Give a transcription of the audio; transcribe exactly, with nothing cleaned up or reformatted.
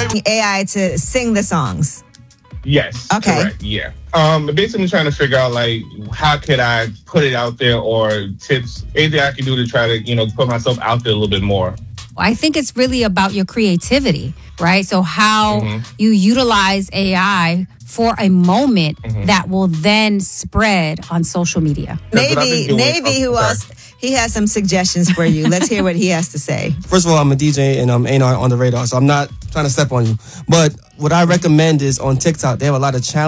A I to sing the songs. Yes. Okay. Correct. Yeah. Um, basically trying to figure out like how could I put it out there, or tips, anything I can do to try to, you know, put myself out there a little bit more. I think it's really about your creativity, right? So how mm-hmm. you utilize A I for a moment mm-hmm. that will then spread on social media. Navy, Navy, who else? He has some suggestions for you. Let's hear what he has to say. First of all, I'm a D J and I'm A and R on the radar, so I'm not trying to step on you. But what I recommend is on TikTok, they have a lot of challenges.